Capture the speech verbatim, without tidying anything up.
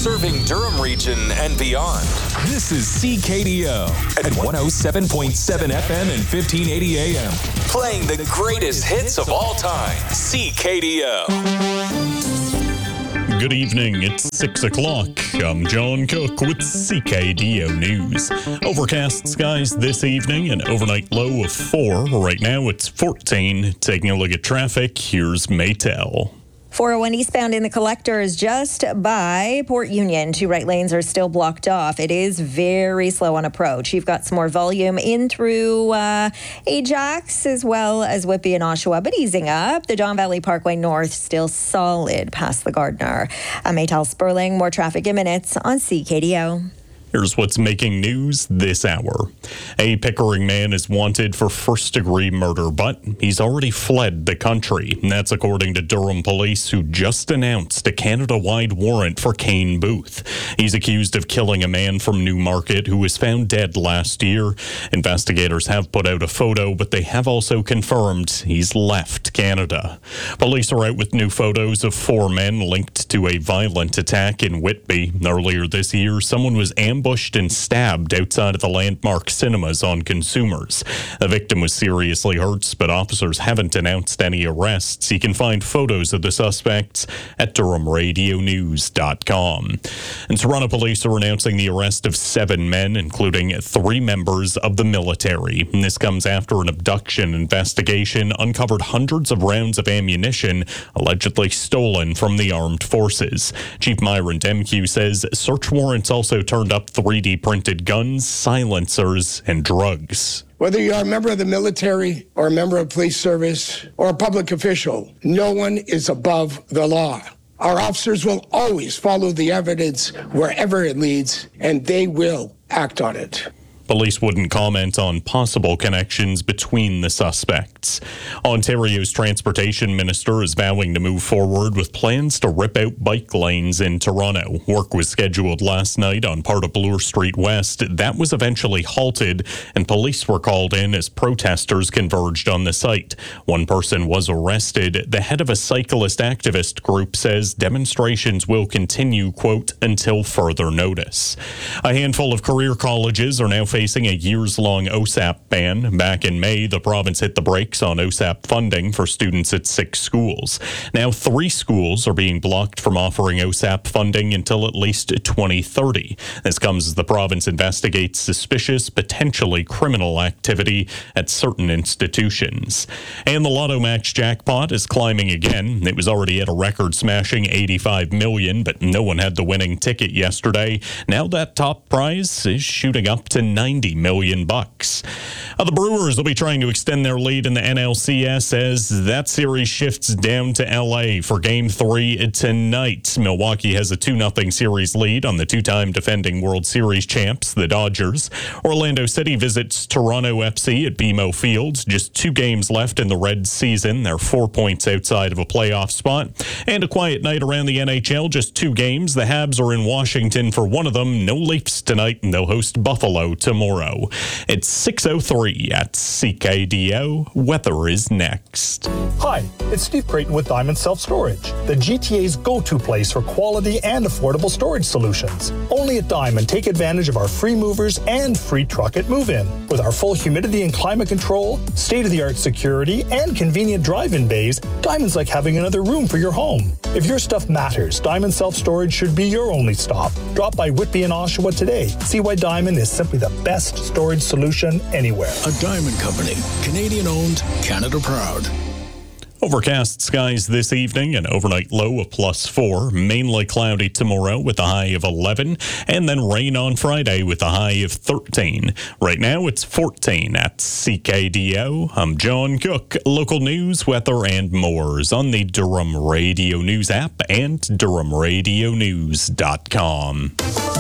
serving Durham region and beyond. This is C K D O at one oh seven point seven F M and fifteen eighty A M. Playing the greatest hits of all time. C K D O. Good evening, it's six o'clock. I'm John Cook with C K D O News. Overcast skies this evening, an overnight low of four. Right now it's fourteen. Taking a look at traffic, here's Maytel. four oh one eastbound in the collectors just by Port Union. Two right lanes are still blocked off. It is very slow on approach. You've got some more volume in through uh, Ajax as well as Whitby and Oshawa, but easing up. The Don Valley Parkway North still solid past the Gardner. I'm Maytal Sperling. More traffic in minutes on C K D O. Here's what's making news this hour. A Pickering man is wanted for first-degree murder, but he's already fled the country. And that's according to Durham police, who just announced a Canada-wide warrant for Kane Booth. He's accused of killing a man from Newmarket who was found dead last year. Investigators have put out a photo, but they have also confirmed he's left Canada. Police are out with new photos of four men linked to a violent attack in Whitby. Earlier this year, someone was ambushed ambushed and stabbed outside of the Landmark Cinemas on Consumers. The victim was seriously hurt, but officers haven't announced any arrests. You can find photos of the suspects at Durham Radio News dot com. And Toronto police are announcing the arrest of seven men, including three members of the military. And this comes after an abduction investigation uncovered hundreds of rounds of ammunition allegedly stolen from the armed forces. Chief Myron Demkew says search warrants also turned up three D printed guns, silencers, and drugs. Whether you are a member of the military or a member of police service or a public official, no one is above the law. Our officers will always follow the evidence wherever it leads, and they will act on it. Police wouldn't comment on possible connections between the suspects. Ontario's transportation minister is vowing to move forward with plans to rip out bike lanes in Toronto. Work was scheduled last night on part of Bloor Street West. That was eventually halted, and police were called in as protesters converged on the site. One person was arrested. The head of a cyclist activist group says demonstrations will continue, quote, until further notice. A handful of career colleges are now facing a years-long O S A P ban. Back in May, the province hit the brakes on O S A P funding for students at six schools. Now, three schools are being blocked from offering O S A P funding until at least twenty thirty. This comes as the province investigates suspicious, potentially criminal activity at certain institutions. And the Lotto Max jackpot is climbing again. It was already at a record-smashing eighty-five million dollars, but no one had the winning ticket yesterday. Now that top prize is shooting up to ninety million bucks. Uh, the Brewers will be trying to extend their lead in the N L C S as that series shifts down to L A for Game three tonight. Milwaukee has a two nothing series lead on the two-time defending World Series champs, the Dodgers. Orlando City visits Toronto F C at B M O Field. Just two games left in the Reds season. They're four points outside of a playoff spot. And a quiet night around the N H L, just two games. The Habs are in Washington for one of them. No Leafs tonight, and they'll host Buffalo tomorrow. It's six oh three at C K D O. Weather is next. Hi, it's Steve Creighton with Diamond Self Storage, the G T A's go-to place for quality and affordable storage solutions. Only at Diamond, take advantage of our free movers and free truck at move-in. With our full humidity and climate control, state-of-the-art security, and convenient drive-in bays, Diamond's like having another room for your home. If your stuff matters, Diamond Self Storage should be your only stop. Drop by Whitby and Oshawa today. See why Diamond is simply the best storage solution anywhere. A Diamond Company, Canadian owned, Canada proud. Overcast skies this evening, an overnight low of plus four. Mainly cloudy tomorrow with a high of eleven, and then rain on Friday with a high of thirteen. Right now it's fourteen at C K D O. I'm John Cook. Local news, weather, and more is on the Durham Radio News app and Durham Radio News dot com.